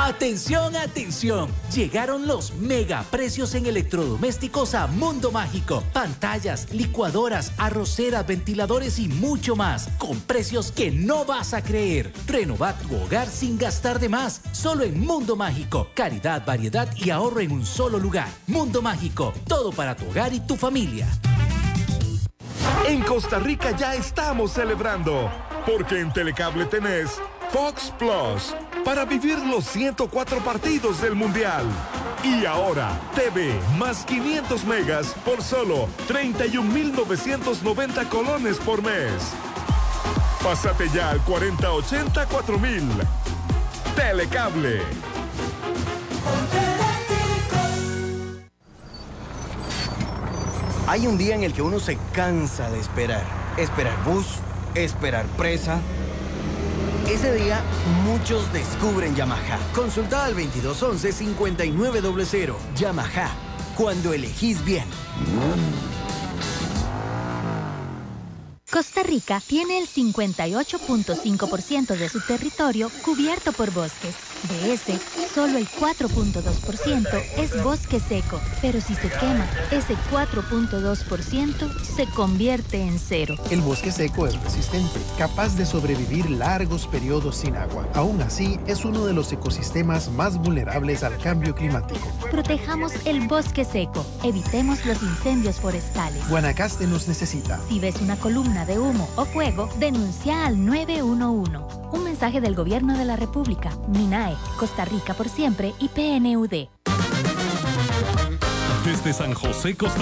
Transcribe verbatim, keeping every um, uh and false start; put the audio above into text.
Atención, atención. Llegaron los mega precios en electrodomésticos a Mundo Mágico. Pantallas, licuadoras, arroceras, ventiladores y mucho más. Con precios que no vas a creer. Renova tu hogar sin gastar de más. Solo en Mundo Mágico. Calidad, variedad y ahorro en un solo lugar. Mundo Mágico. Todo para tu hogar y tu familia. En Costa Rica ya estamos celebrando, porque en Telecable tenés Fox Plus para vivir los ciento cuatro partidos del Mundial. Y ahora, T V más quinientos megas por solo treinta y un mil novecientos noventa colones por mes. Pásate ya al cuarenta ochenta cuatro mil. Telecable. Hay un día en el que uno se cansa de esperar. Esperar bus, esperar presa. Ese día, muchos descubren Yamaha. Consulta al veintidós once cincuenta y nueve cero. Yamaha, cuando elegís bien. Costa Rica tiene el cincuenta y ocho punto cinco por ciento de su territorio cubierto por bosques. De ese, solo el cuatro punto dos por ciento es bosque seco. Pero si se quema, ese cuatro punto dos por ciento se convierte en cero. El bosque seco es resistente, capaz de sobrevivir largos periodos sin agua. Aún así, es uno de los ecosistemas más vulnerables al cambio climático. Protejamos el bosque seco. Evitemos los incendios forestales. Guanacaste nos necesita. Si ves una columna de humo o fuego, denuncia al nueve uno uno. Un mensaje del Gobierno de la República, MINAE, Costa Rica por siempre y P N U D. Desde San José, Costa